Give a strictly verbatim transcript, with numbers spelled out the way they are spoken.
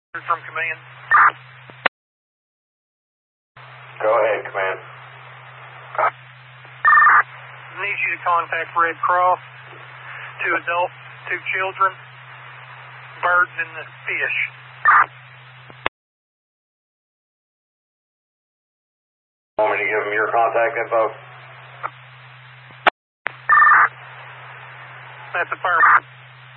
From command. Go ahead, command. Need you to contact Red Cross. Two adults, two children, birds and the fish. Want me to give them your contact info? That's affirmative.